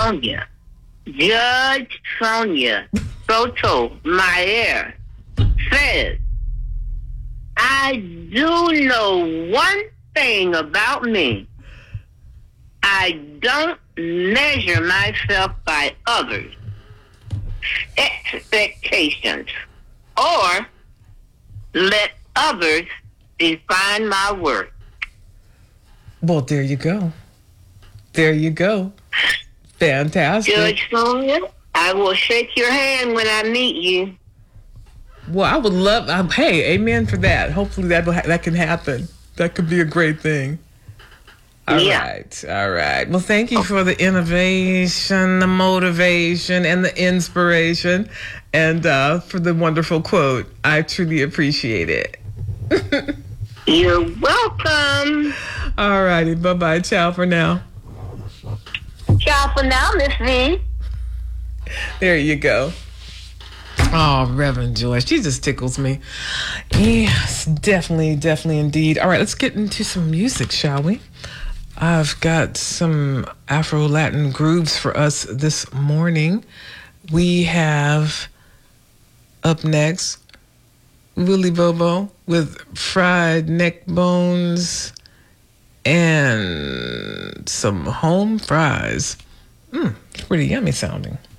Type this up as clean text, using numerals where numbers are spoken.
Sonia, Judge Sonia Sotomayor says, I do know one thing about me. I don't measure myself by others' expectations or let others define my worth. Well, there you go. There you go. Fantastic. Judge Sonia, I will shake your hand when I meet you. Well, I would love. Hey, amen for that. Hopefully that can happen. That could be a great thing. All right. Well, thank you for the innovation, the motivation, and the inspiration, and for the wonderful quote. I truly appreciate it. You're welcome. All righty. Bye-bye. Ciao for now. Ciao for now, Miss V. There you go. Oh, Reverend Joy. She just tickles me. Yes, definitely indeed. All right, let's get into some music, shall we? I've got some Afro-Latin grooves for us this morning. We have up next Willie Bobo with fried neck bones and some home fries. It's pretty yummy sounding.